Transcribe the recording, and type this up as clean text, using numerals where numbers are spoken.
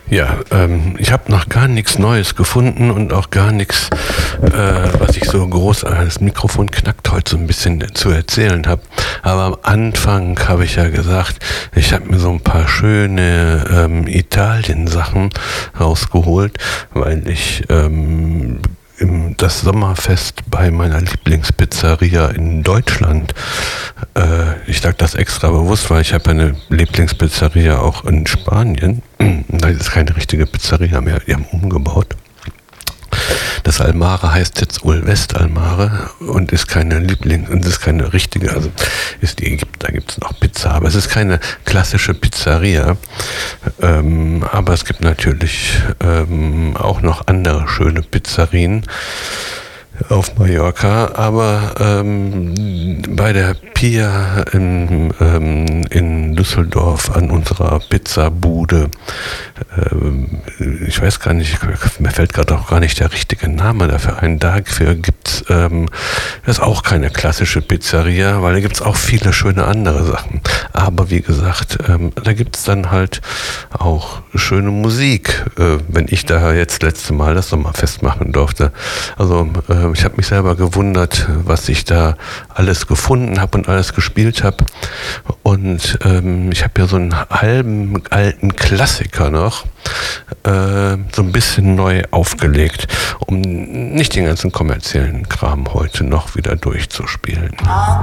Ja, ich habe noch gar nichts Neues gefunden und auch gar nichts, was ich so groß, das Mikrofon knackt heute so ein bisschen zu erzählen habe. Aber am Anfang habe ich ja gesagt, ich habe mir so ein paar schöne Italien-Sachen rausgeholt, weil ich das Sommerfest bei meiner Lieblingspizzeria in Deutschland. Ich sage das extra bewusst, weil ich habe eine Lieblingspizzeria auch in Spanien. Da ist keine richtige Pizzeria mehr, die haben umgebaut. Das Almare heißt jetzt Ulvest Almare und ist keine und ist keine richtige, also da gibt es noch Pizza, aber es ist keine klassische Pizzeria. Aber es gibt natürlich auch noch andere schöne Pizzerien auf Mallorca, aber bei der Pia in Düsseldorf an unserer Pizzabude, ich weiß gar nicht, mir fällt gerade auch gar nicht der richtige Name dafür ein, dafür gibt's das ist auch keine klassische Pizzeria, weil da gibt's auch viele schöne andere Sachen, aber wie gesagt, da gibt's dann halt auch schöne Musik, wenn ich da jetzt letzte Mal das Sommerfest machen durfte, also ich habe mich selber gewundert, was ich da alles gefunden habe und alles gespielt habe. Und ich habe ja so einen halben alten Klassiker noch so ein bisschen neu aufgelegt, um nicht den ganzen kommerziellen Kram heute noch wieder durchzuspielen. All